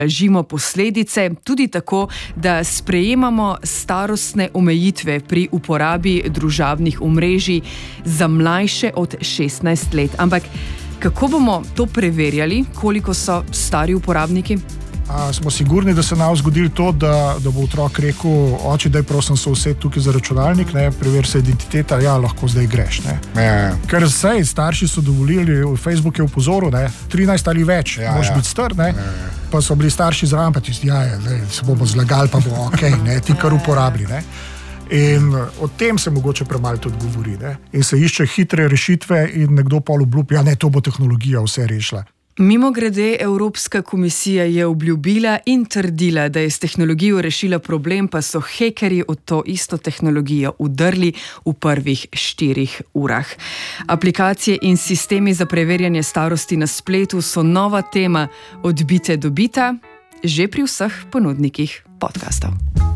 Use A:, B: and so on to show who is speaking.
A: blažimo posledice, tudi tako, da sprejemamo starostne omejitve pri uporabi družabnih omrežij za mlajše od 16 let. Ampak kako bomo to preverjali, koliko so stari uporabniki?
B: Smo sigurni, da se nam zgodilo to, da bo otrok rekel, oče, daj prosim se used tukaj za računalnik, preveri se identiteta, ja, lahko zdaj greš. Ker sej, starši so dovolili, Facebook je upozoril, 13 ali več, moraš biti star, pa so bili starši zraven, pa tisti, se bomo zlagali, pa bo okej, ti kar uporabili. In o tem se mogoče premalo tudi govori. In se išče hitre rešitve in nekdo pol obljubi, to bo tehnologija vse rešila.
A: Mimogrede, Evropska komisija je obljubila in trdila, da je s tehnologijo rešila problem, pa so hekerji v to isto tehnologijo udrli v prvih 4 urah. Aplikacije in sistemi za preverjanje starosti na spletu so nova tema od bite do bita, že pri vseh ponudnikih podcastov.